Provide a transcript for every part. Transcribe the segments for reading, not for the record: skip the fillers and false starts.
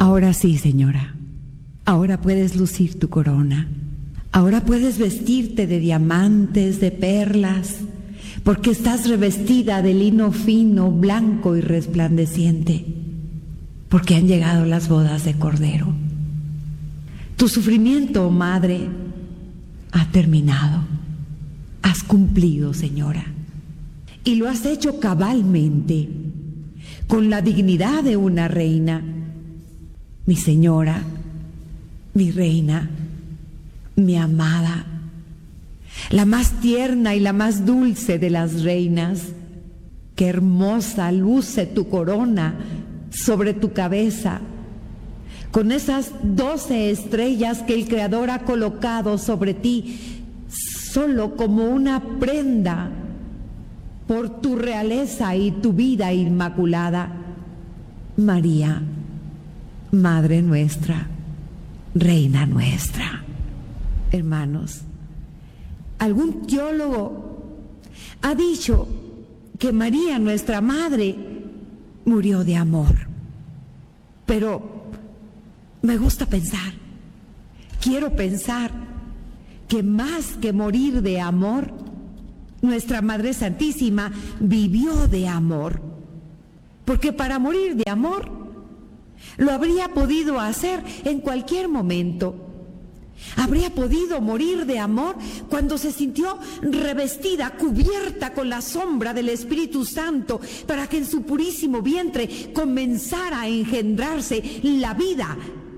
Ahora sí, señora. Ahora puedes lucir tu corona. Ahora puedes vestirte de diamantes, de perlas, porque estás revestida de lino fino, blanco y resplandeciente, porque han llegado las bodas de Cordero. Tu sufrimiento, oh madre, ha terminado. Has cumplido, señora, y lo has hecho cabalmente, con la dignidad de una reina. Mi señora, mi reina, mi amada, la más tierna y la más dulce de las reinas. Qué hermosa luce tu corona sobre tu cabeza, con esas 12 estrellas que el Creador ha colocado sobre ti, solo como una prenda por tu realeza y tu vida inmaculada. María, Madre nuestra, Reina nuestra. Hermanos, algún teólogo ha dicho que María, nuestra Madre, murió de amor. Pero me gusta pensar, quiero pensar que más que morir de amor, nuestra Madre Santísima vivió de amor. Porque para morir de amor lo habría podido hacer en cualquier momento. Habría podido morir de amor cuando se sintió revestida, cubierta con la sombra del Espíritu Santo, para que en su purísimo vientre comenzara a engendrarse la vida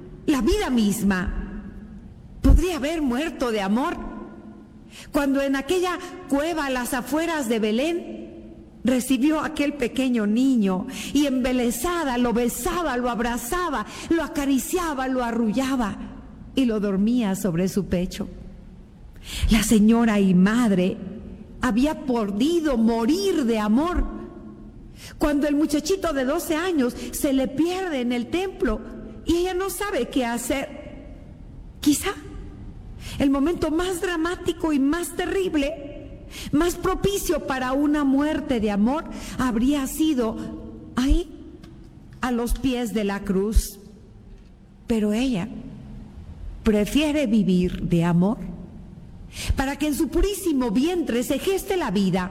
misma. Podría haber muerto de amor cuando en aquella cueva a las afueras de Belén recibió a aquel pequeño niño y embelesada lo besaba, lo abrazaba, lo acariciaba, lo arrullaba y lo dormía sobre su pecho. La señora y madre había podido morir de amor cuando el muchachito de 12 años se le pierde en el templo y ella no sabe qué hacer. Quizá el momento más dramático y más terrible, más propicio para una muerte de amor, habría sido ahí, a los pies de la cruz. Pero ella prefiere vivir de amor para que en su purísimo vientre se geste la vida.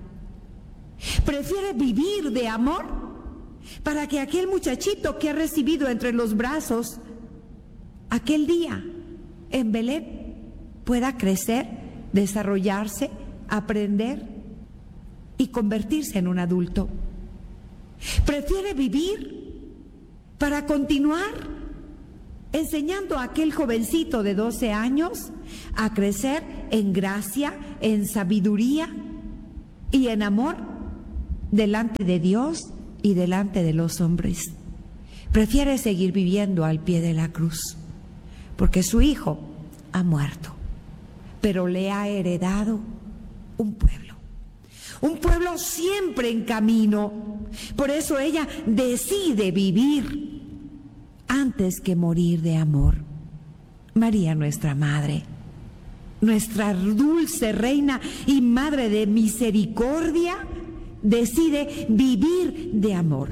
Prefiere vivir de amor para que aquel muchachito que ha recibido entre los brazos aquel día en Belén pueda crecer, desarrollarse, aprender y convertirse en un adulto. Prefiere vivir para continuar enseñando a aquel jovencito de 12 años a crecer en gracia, en sabiduría y en amor delante de Dios y delante de los hombres. Prefiere seguir viviendo al pie de la cruz, porque su hijo ha muerto, pero le ha heredado un pueblo siempre en camino. Por eso ella decide vivir antes que morir de amor. María, nuestra Madre, nuestra dulce Reina y Madre de misericordia, decide vivir de amor.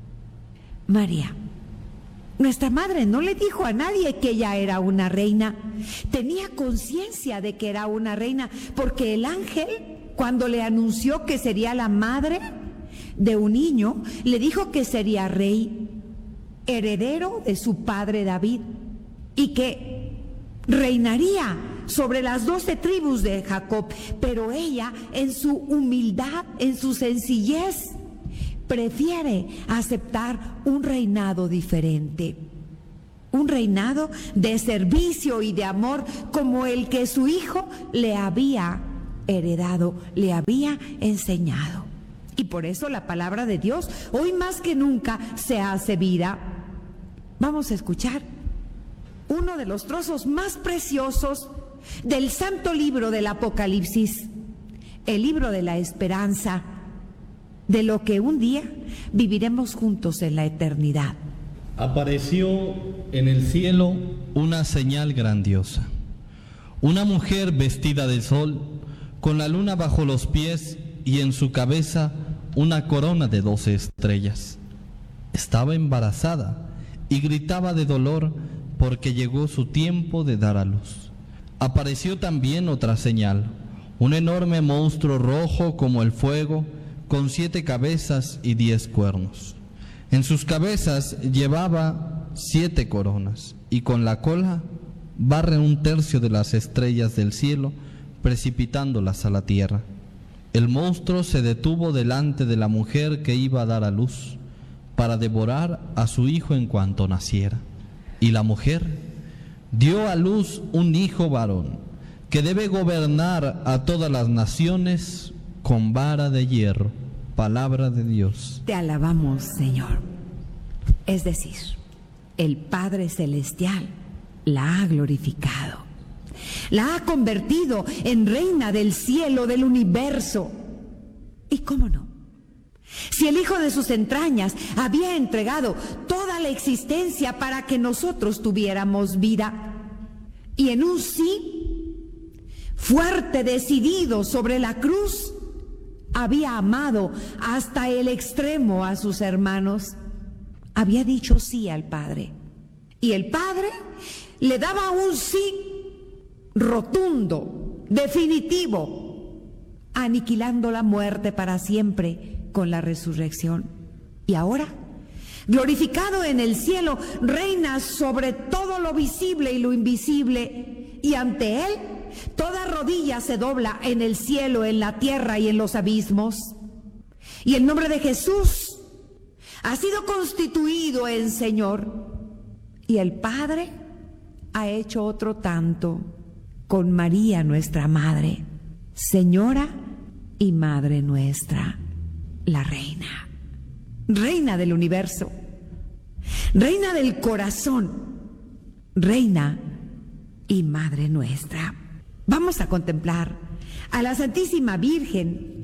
María, nuestra Madre, no le dijo a nadie que ella era una reina. Tenía conciencia de que era una reina, porque el ángel, cuando le anunció que sería la madre de un niño, le dijo que sería rey, heredero de su padre David, y que reinaría sobre las 12 tribus de Jacob. Pero ella, en su humildad, en su sencillez, prefiere aceptar un reinado diferente, un reinado de servicio y de amor, como el que su hijo le había heredado, le había enseñado. Y por eso la palabra de Dios hoy más que nunca se hace vida. Vamos a escuchar uno de los trozos más preciosos del santo libro del Apocalipsis, el libro de la esperanza, de lo que un día viviremos juntos en la eternidad. Apareció en el cielo una señal grandiosa, una mujer vestida de sol, con la luna bajo los pies y en su cabeza una corona de 12 estrellas. Estaba embarazada y gritaba de dolor porque llegó su tiempo de dar a luz. Apareció también otra señal, un enorme monstruo rojo como el fuego, con 7 cabezas y 10 cuernos. En sus cabezas llevaba 7 coronas, y con la cola barre 1/3 de las estrellas del cielo, precipitándolas a la tierra. El monstruo se detuvo delante de la mujer que iba a dar a luz, para devorar a su hijo en cuanto naciera. Y la mujer dio a luz un hijo varón, que debe gobernar a todas las naciones con vara de hierro. Palabra de Dios. Te alabamos, Señor. Es decir, el Padre Celestial la ha glorificado. La ha convertido en reina del cielo, del universo. ¿Y cómo no? Si el Hijo de sus entrañas había entregado toda la existencia para que nosotros tuviéramos vida, y en un sí fuerte, decidido sobre la cruz, había amado hasta el extremo a sus hermanos, había dicho sí al Padre, y el Padre le daba un sí rotundo, definitivo, aniquilando la muerte para siempre con la resurrección. Y ahora, glorificado en el cielo, reina sobre todo lo visible y lo invisible, y ante Él toda rodilla se dobla en el cielo, en la tierra y en los abismos. Y el nombre de Jesús ha sido constituido en Señor, y el Padre ha hecho otro tanto con María, nuestra Madre, Señora y Madre nuestra, la Reina, Reina del universo, Reina del corazón, Reina y Madre nuestra. Vamos a contemplar a la Santísima Virgen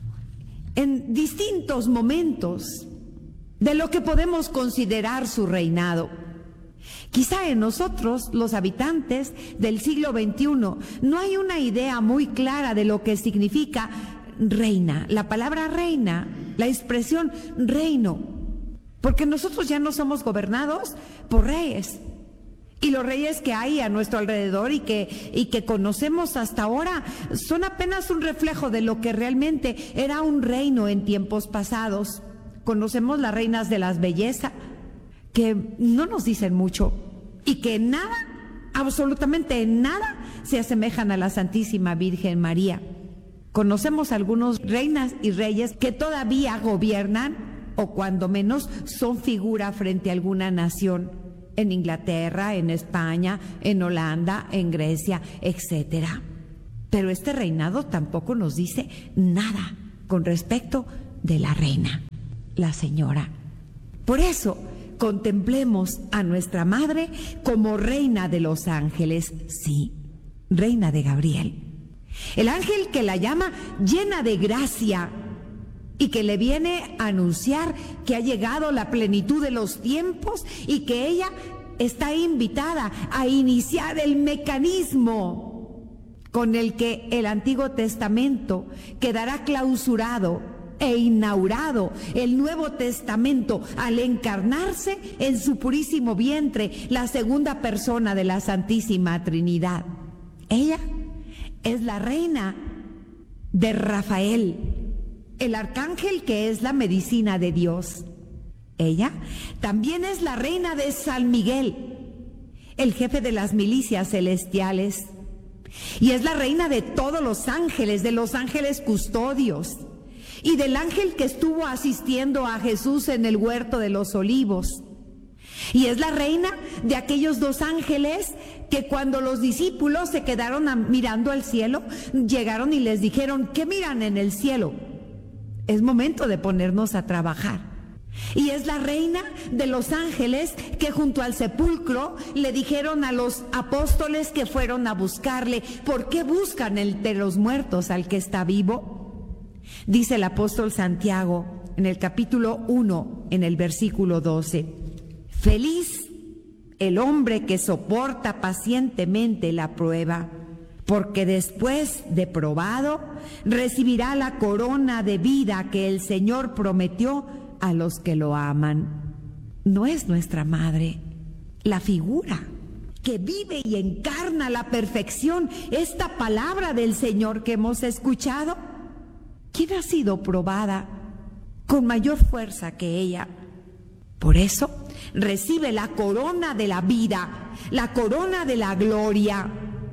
en distintos momentos de lo que podemos considerar su reinado. Quizá en nosotros, los habitantes del siglo XXI, no hay una idea muy clara de lo que significa reina, la palabra reina, la expresión reino, porque nosotros ya no somos gobernados por reyes, y los reyes que hay a nuestro alrededor y que conocemos hasta ahora son apenas un reflejo de lo que realmente era un reino en tiempos pasados. Conocemos las reinas de las belleza, que no nos dicen mucho y que nada, absolutamente nada, se asemejan a la Santísima Virgen María. Conocemos algunos reinas y reyes que todavía gobiernan, o cuando menos son figura frente a alguna nación, en Inglaterra, en España, en Holanda, en Grecia, etcétera. Pero este reinado tampoco nos dice nada con respecto de la reina, la Señora. Por eso, contemplemos a nuestra Madre como reina de los ángeles, sí, reina de Gabriel. El ángel que la llama llena de gracia y que le viene a anunciar que ha llegado la plenitud de los tiempos y que ella está invitada a iniciar el mecanismo con el que el Antiguo Testamento quedará clausurado e inaugurado el Nuevo Testamento al encarnarse en su purísimo vientre la segunda persona de la Santísima Trinidad. Ella es la reina de Rafael, el arcángel que es la medicina de Dios. Ella también es la reina de San Miguel, el jefe de las milicias celestiales, y es la reina de todos los ángeles, de los ángeles custodios, y del ángel que estuvo asistiendo a Jesús en el huerto de los olivos. Y es la reina de aquellos 2 ángeles que cuando los discípulos se quedaron mirando al cielo, llegaron y les dijeron: ¿qué miran en el cielo? Es momento de ponernos a trabajar. Y es la reina de los ángeles que junto al sepulcro le dijeron a los apóstoles que fueron a buscarle: ¿por qué buscan entre los muertos al que está vivo? Dice el apóstol Santiago en el capítulo 1, en el versículo 12: feliz el hombre que soporta pacientemente la prueba, porque después de probado recibirá la corona de vida que el Señor prometió a los que lo aman. no es nuestra madre, la figura que vive y encarna a la perfección esta palabra del Señor que hemos escuchado. ¿Quién ha sido probada con mayor fuerza que ella? Por eso recibe la corona de la vida, la corona de la gloria.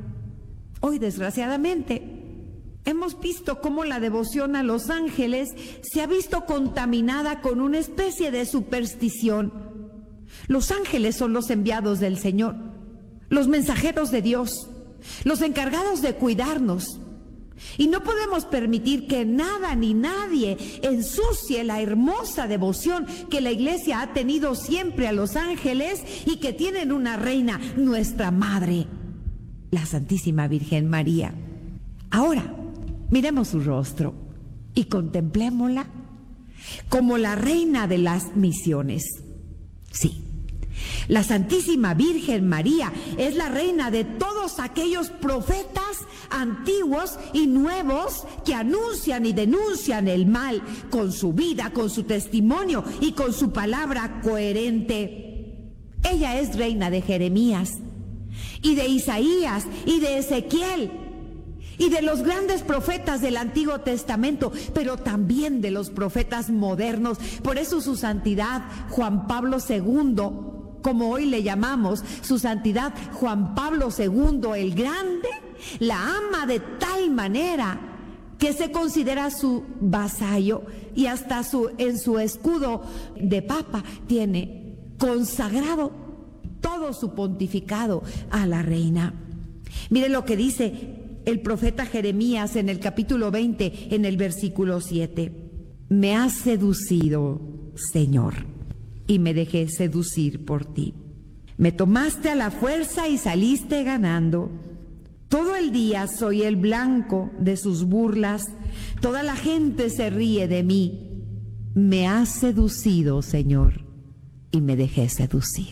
Hoy, desgraciadamente, hemos visto cómo la devoción a los ángeles se ha visto contaminada con una especie de superstición. Los ángeles son los enviados del Señor, los mensajeros de Dios, los encargados de cuidarnos. Y no podemos permitir que nada ni nadie ensucie la hermosa devoción que la Iglesia ha tenido siempre a los ángeles y que tienen una reina, nuestra Madre, la Santísima Virgen María. Ahora, miremos su rostro y contemplémosla como la reina de las misiones. Sí, la Santísima Virgen María es la reina de todos aquellos profetas antiguos y nuevos que anuncian y denuncian el mal con su vida, con su testimonio y con su palabra coherente. Ella es reina de Jeremías y de Isaías y de Ezequiel y de los grandes profetas del Antiguo Testamento, pero también de los profetas modernos. Por eso su santidad Juan Pablo II, como hoy le llamamos, su santidad Juan Pablo II el Grande, la ama de tal manera que se considera su vasallo y hasta en su escudo de papa tiene consagrado todo su pontificado a la reina. Mire lo que dice el profeta Jeremías en el capítulo 20, en el versículo 7. Me has seducido, Señor, y me dejé seducir por ti. Me tomaste a la fuerza y saliste ganando. Todo el día soy el blanco de sus burlas. Toda la gente se ríe de mí. Me has seducido, Señor, y me dejé seducir.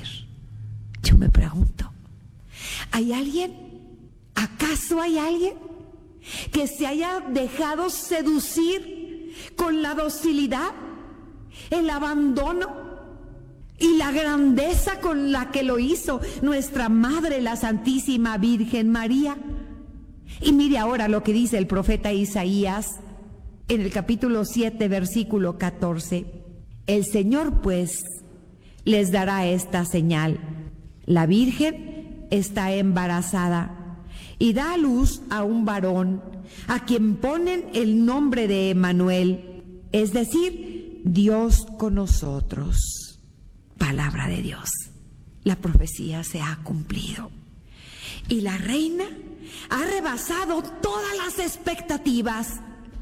Yo me pregunto, ¿hay alguien? ¿Acaso hay alguien que se haya dejado seducir con la docilidad, el abandono y la grandeza con la que lo hizo nuestra Madre, la Santísima Virgen María? Y mire ahora lo que dice el profeta Isaías en el capítulo 7, versículo 14. El Señor, pues, les dará esta señal. La Virgen está embarazada y da a luz a un varón, a quien ponen el nombre de Emmanuel, es decir, Dios con nosotros. Palabra de Dios. La profecía se ha cumplido. Y la reina ha rebasado todas las expectativas.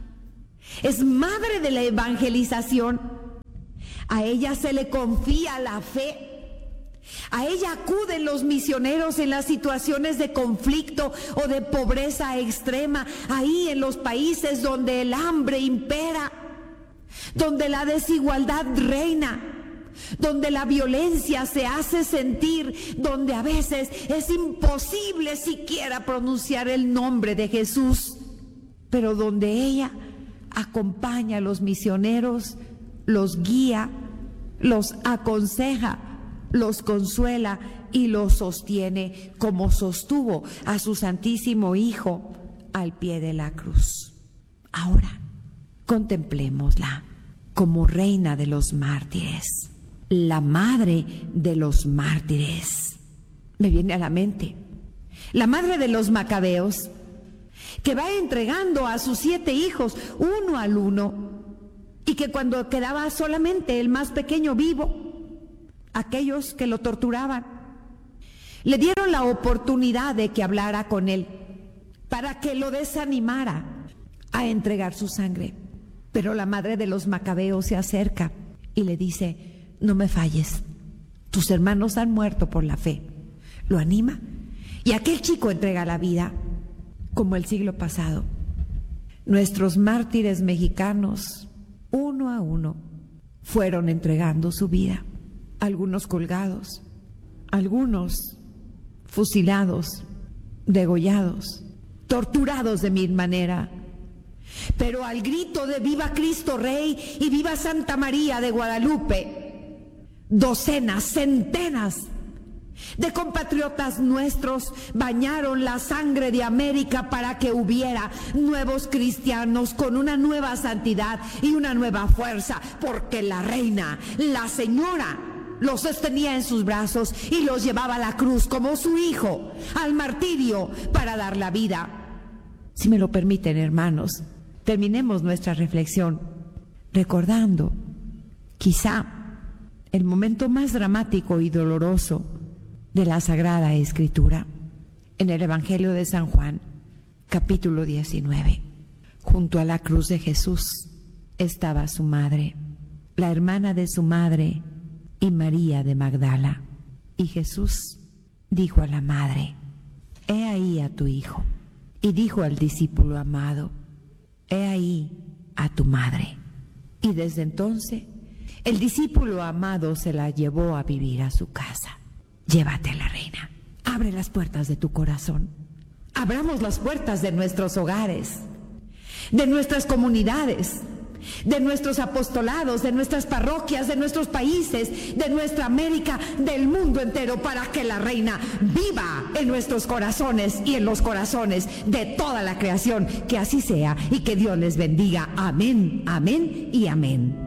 Es madre de la evangelización. A ella se le confía la fe. A ella acuden los misioneros en las situaciones de conflicto o de pobreza extrema, ahí en los países donde el hambre impera, donde la desigualdad reina, donde la violencia se hace sentir, donde a veces es imposible siquiera pronunciar el nombre de Jesús, pero donde ella acompaña a los misioneros, los guía, los aconseja, los consuela y los sostiene, como sostuvo a su Santísimo Hijo al pie de la cruz. Ahora, contemplémosla como reina de los mártires, la madre de los mártires. Me viene a la mente la madre de los macabeos, que va entregando a sus 7 hijos uno al uno, y que cuando quedaba solamente el más pequeño vivo, aquellos que lo torturaban le dieron la oportunidad de que hablara con él para que lo desanimara a entregar su sangre. Pero la madre de los macabeos se acerca y le dice: no me falles, tus hermanos han muerto por la fe. Lo anima y aquel chico entrega la vida. Como el siglo pasado, nuestros mártires mexicanos, uno a uno, fueron entregando su vida. Algunos colgados, algunos fusilados, degollados, torturados de mil maneras. Pero al grito de viva Cristo Rey y viva Santa María de Guadalupe, docenas, centenas de compatriotas nuestros bañaron la sangre de América para que hubiera nuevos cristianos con una nueva santidad y una nueva fuerza, porque la reina, la señora, los sostenía en sus brazos y los llevaba a la cruz como su hijo, al martirio para dar la vida. Si me lo permiten, hermanos, terminemos nuestra reflexión recordando quizá el momento más dramático y doloroso de la Sagrada Escritura, en el Evangelio de San Juan, capítulo 19. Junto a la cruz de Jesús estaba su madre, la hermana de su madre y María de Magdala. Y Jesús dijo a la madre: he ahí a tu hijo. Y dijo al discípulo amado: he ahí a tu madre. Y desde entonces el discípulo amado se la llevó a vivir a su casa. Llévatela, reina. Abre las puertas de tu corazón. Abramos las puertas de nuestros hogares, de nuestras comunidades, de nuestros apostolados, de nuestras parroquias, de nuestros países, de nuestra América, del mundo entero, para que la reina viva en nuestros corazones y en los corazones de toda la creación. Que así sea y que Dios les bendiga. Amén, amén y amén.